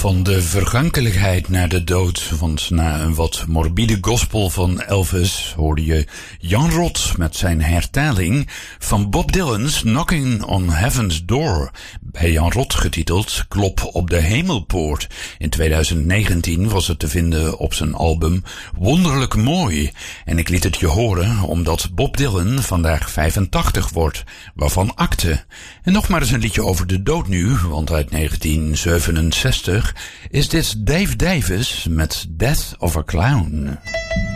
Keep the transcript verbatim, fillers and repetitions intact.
Van de vergankelijkheid naar de dood, want na een wat morbide gospel van Elvis hoorde je Jan Rot met zijn hertaling van Bob Dylan's Knocking on Heaven's Door. Bij Jan Rot getiteld Klop op de Hemelpoort. In tweeduizend negentien was het te vinden op zijn album Wonderlijk Mooi. En ik liet het je horen omdat Bob Dylan vandaag vijfentachtig wordt, waarvan akte. En nog maar eens een liedje over de dood nu, want uit negentien zevenenzestig is dit Dave Davis met Death of a Clown.